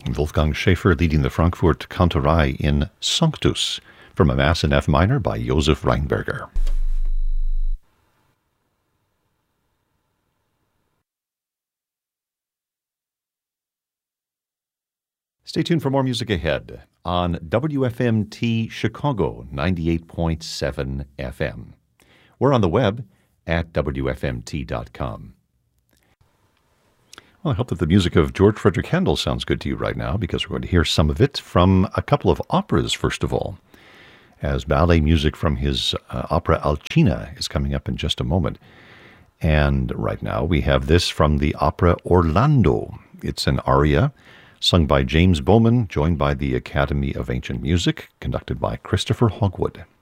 Wolfgang Schäfer leading the Frankfurt Kantorei in Sanctus, from a Mass in F minor by Josef Reinberger. Stay tuned for more music ahead on WFMT Chicago 98.7 FM. We're on the web at WFMT.com. Well, I hope that the music of George Frederick Handel sounds good to you right now, because we're going to hear some of it from a couple of operas, first of all, as ballet music from his opera Alcina is coming up in just a moment. And right now we have this from the opera Orlando. It's an aria sung by James Bowman, joined by the Academy of Ancient Music, conducted by Christopher Hogwood.